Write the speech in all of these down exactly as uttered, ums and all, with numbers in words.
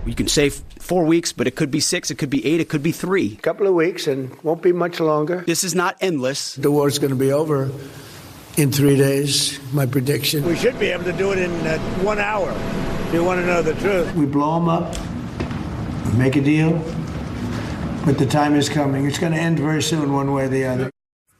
You can say four weeks, but it could be six, it could be eight, it could be three. A couple of weeks and won't be much longer. This is not endless. The war's going to be over in three days, my prediction. We should be able to do it in uh, one hour, if you want to know the truth. We blow them up, we make a deal, but the time is coming. It's going to end very soon, one way or the other.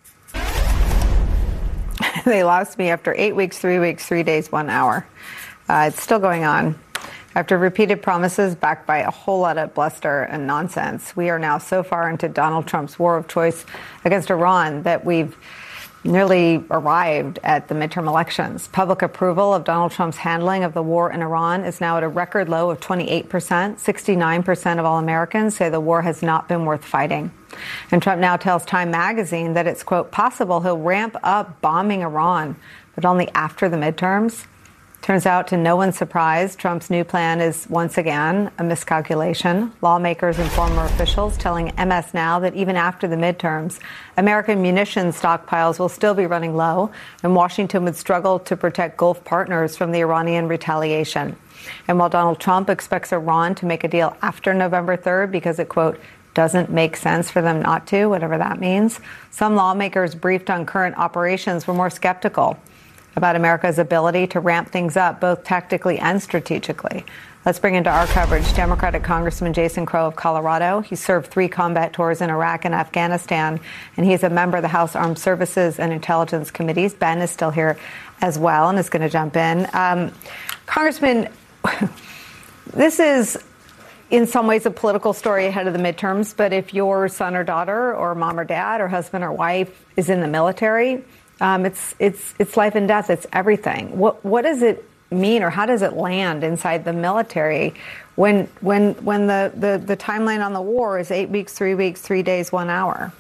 They lost me after eight weeks, three weeks, three days, one hour. Uh, it's still going on. After repeated promises backed by a whole lot of bluster and nonsense, we are now so far into Donald Trump's war of choice against Iran that we've nearly arrived at the midterm elections. Public approval of Donald Trump's handling of the war in Iran is now at a record low of twenty-eight percent. sixty-nine percent of all Americans say the war has not been worth fighting. And Trump now tells Time magazine that it's, quote, possible he'll ramp up bombing Iran, but only after the midterms. Turns out, to no one's surprise, Trump's new plan is once again a miscalculation. Lawmakers and former officials telling M S Now that even after the midterms, American munitions stockpiles will still be running low, and Washington would struggle to protect Gulf partners from the Iranian retaliation. And while Donald Trump expects Iran to make a deal after November third because it, quote, doesn't make sense for them not to, whatever that means, some lawmakers briefed on current operations were more skeptical about America's ability to ramp things up, both tactically and strategically. Let's bring into our coverage Democratic Congressman Jason Crow of Colorado. He served three combat tours in Iraq and Afghanistan, and he's a member of the House Armed Services and Intelligence Committees. Ben is still here as well and is going to jump in. Um, Congressman, this is in some ways a political story ahead of the midterms, but if your son or daughter or mom or dad or husband or wife is in the military, Um, it's it's it's life and death. It's everything. What what does it mean, or how does it land inside the military when when when the, the, the timeline on the war is eight weeks, three weeks, three days, one hour?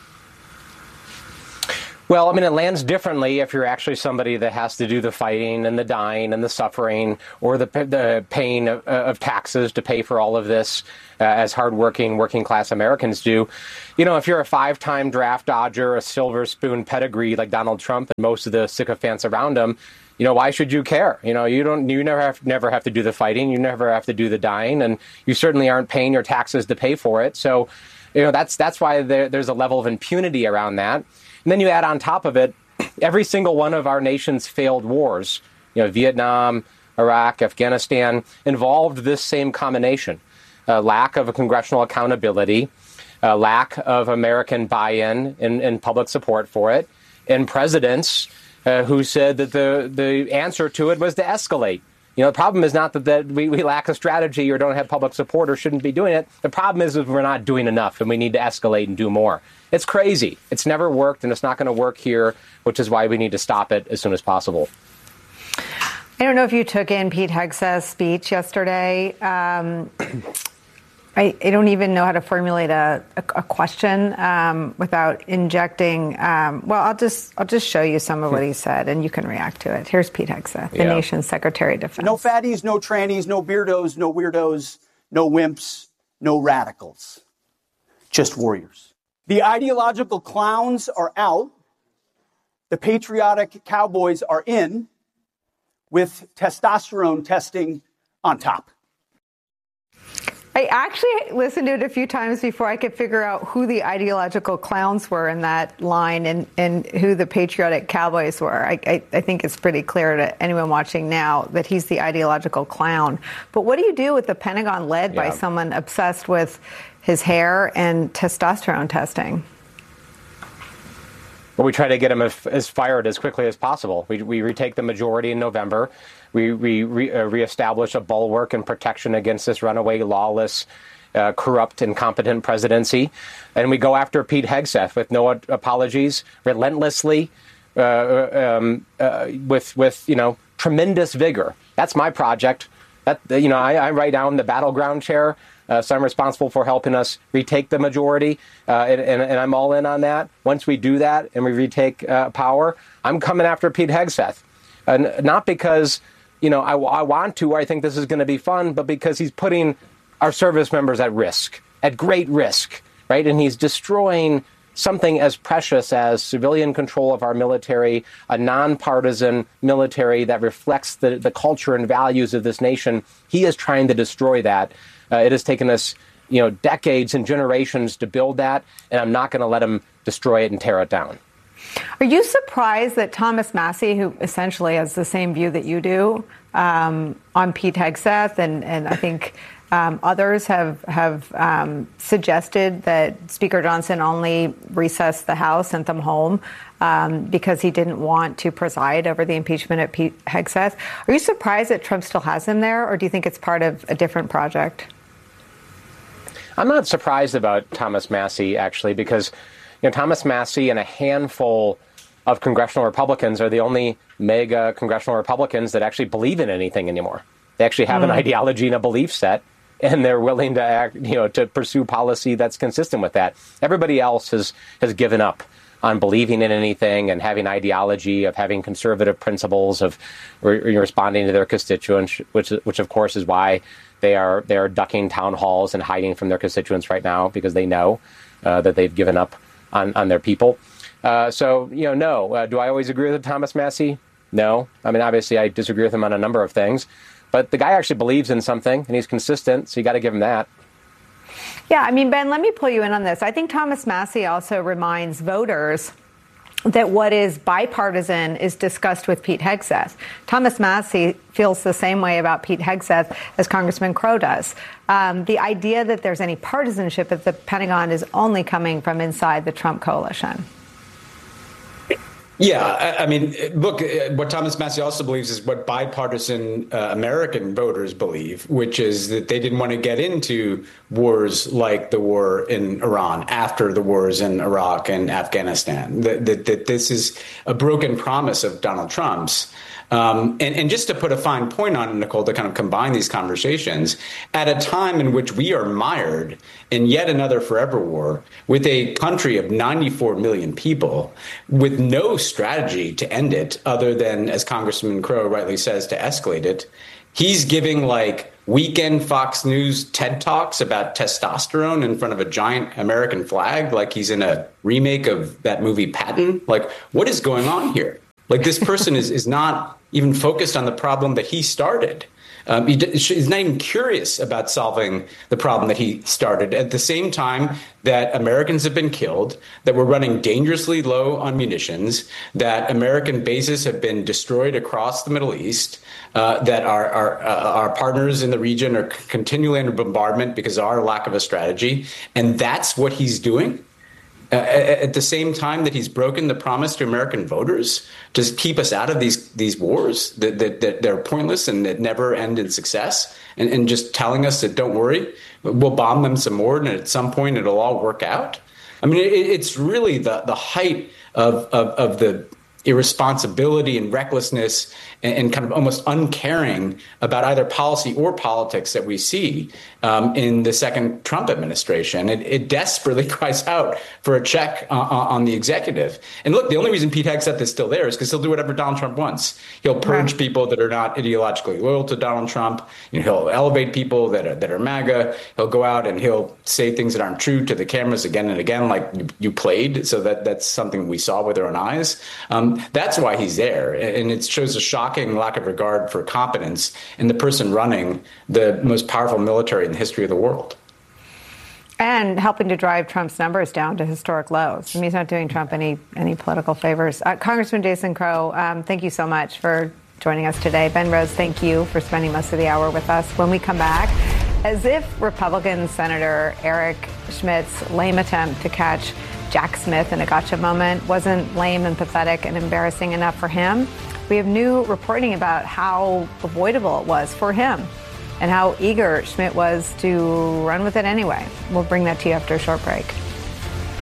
Well, I mean, it lands differently if you're actually somebody that has to do the fighting and the dying and the suffering, or the the paying of, of taxes to pay for all of this, uh, as hardworking working class Americans do. You know, if you're a five-time draft dodger, a silver spoon pedigree like Donald Trump and most of the sycophants around him, you know, why should you care? You know, you don't, you never have, never have to do the fighting, you never have to do the dying, and you certainly aren't paying your taxes to pay for it. So, you know, that's that's why there, there's a level of impunity around that. And then you add on top of it, every single one of our nation's failed wars, you know, Vietnam, Iraq, Afghanistan, involved this same combination: a lack of a congressional accountability, a lack of American buy-in and, and public support for it, and presidents uh, who said that the, the answer to it was to escalate. You know, the problem is not that, that we, we lack a strategy or don't have public support or shouldn't be doing it. The problem is that we're not doing enough and we need to escalate and do more. It's crazy. It's never worked, and it's not going to work here, which is why we need to stop it as soon as possible. I don't know if you took in Pete Hegseth's speech yesterday. Um, I, I don't even know how to formulate a, a, a question um, without injecting. Um, well, I'll just I'll just show you some of what he said, and you can react to it. Here's Pete Hegseth, the yeah. nation's Secretary of Defense. No fatties, no trannies, no beardos, no weirdos, no wimps, no radicals. Just warriors. The ideological clowns are out. The patriotic cowboys are in, with testosterone testing on top. I actually listened to it a few times before I could figure out who the ideological clowns were in that line and, and who the patriotic cowboys were. I, I, I think it's pretty clear to anyone watching now that he's the ideological clown. But what do you do with the Pentagon led yeah. by someone obsessed with his hair and testosterone testing? Well, we try to get him as, as fired as quickly as possible. We, we retake the majority in November. We, we re, uh, reestablish a bulwark and protection against this runaway, lawless, uh, corrupt, incompetent presidency. And we go after Pete Hegseth with no apologies, relentlessly, uh, um, uh, with, with, you know, tremendous vigor. That's my project. That, you know, I, I write down the battleground chair. Uh, so I'm responsible for helping us retake the majority, uh, and, and, and I'm all in on that. Once we do that and we retake uh, power, I'm coming after Pete Hegseth. Uh, not because, you know, I, I want to, or I think this is going to be fun, but because he's putting our service members at risk, at great risk, right? And he's destroying something as precious as civilian control of our military, a nonpartisan military that reflects the, the culture and values of this nation. He is trying to destroy that. Uh, it has taken us, you know, decades and generations to build that, and I'm not going to let him destroy it and tear it down. Are you surprised that Thomas Massie, who essentially has the same view that you do um, on Pete Hegseth, and, and I think um, others have have um, suggested that Speaker Johnson only recess the House, sent them home um, because he didn't want to preside over the impeachment of Pete Hegseth? Are you surprised that Trump still has him there, or do you think it's part of a different project? I'm not surprised about Thomas Massie, actually, because you know, Thomas Massie and a handful of congressional Republicans are the only mega congressional Republicans that actually believe in anything anymore. They actually have mm. an ideology and a belief set, and they're willing to act, you know, to pursue policy that's consistent with that. Everybody else has has given up on believing in anything and having ideology, of having conservative principles, of re- responding to their constituents, which which of course is why they are they are ducking town halls and hiding from their constituents right now, because they know uh, that they've given up on, on their people. Uh, so, you know, no. Uh, do I always agree with Thomas Massie? No. I mean, obviously, I disagree with him on a number of things. But the guy actually believes in something, and he's consistent, so you got to give him that. Yeah, I mean, Ben, let me pull you in on this. I think Thomas Massie also reminds voters that what is bipartisan is discussed with Pete Hegseth. Thomas Massie feels the same way about Pete Hegseth as Congressman Crow does. Um, the idea that there's any partisanship at the Pentagon is only coming from inside the Trump coalition. Yeah, I, I mean, look, what Thomas Massie also believes is what bipartisan uh, American voters believe, which is that they didn't want to get into wars like the war in Iran after the wars in Iraq and Afghanistan, that, that, that this is a broken promise of Donald Trump's. Um, and, and just to put a fine point on it, Nicole, to kind of combine these conversations, at a time in which we are mired in yet another forever war with a country of ninety-four million people with no strategy to end it other than, as Congressman Crow rightly says, to escalate it, he's giving like weekend Fox News TED Talks about testosterone in front of a giant American flag, like he's in a remake of that movie Patton. Like, what is going on here? Like, this person is, is not even focused on the problem that he started. Um, he, he's not even curious about solving the problem that he started. At the same time that Americans have been killed, that we're running dangerously low on munitions, that American bases have been destroyed across the Middle East, uh, that our our, uh, our partners in the region are continually under bombardment because of our lack of a strategy. And that's what he's doing. Uh, at the same time that he's broken the promise to American voters to keep us out of these these wars, that, that, that they're pointless and that never end in success, and, and just telling us that don't worry, we'll bomb them some more and at some point it'll all work out. I mean, it, it's really the, the height of, of, of the irresponsibility and recklessness and, and kind of almost uncaring about either policy or politics that we see um, in the second Trump administration. It, it desperately cries out for a check uh, on the executive. And look, the only reason Pete Hegseth is still there is because he'll do whatever Donald Trump wants. He'll purge right. people that are not ideologically loyal to Donald Trump. You know, he'll elevate people that are, that are MAGA. He'll go out and he'll say things that aren't true to the cameras again and again, like you, you played. So that that's something we saw with our own eyes. Um, That's why he's there. And it shows a shocking lack of regard for competence in the person running the most powerful military in the history of the world. And helping to drive Trump's numbers down to historic lows. I mean, he's not doing Trump any, any political favors. Uh, Congressman Jason Crow, um, thank you so much for joining us today. Ben Rhodes, thank you for spending most of the hour with us. When we come back, as if Republican Senator Eric Schmidt's lame attempt to catch Jack Smith in a gotcha moment wasn't lame and pathetic and embarrassing enough for him, we have new reporting about how avoidable it was for him and how eager Schmidt was to run with it anyway. We'll bring that to you after a short break.